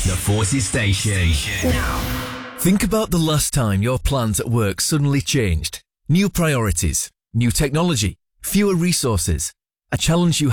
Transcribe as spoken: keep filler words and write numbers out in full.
The Forces Station. Now. Think about the last time your plans at work suddenly changed. New priorities, new technology, fewer resources, a challenge you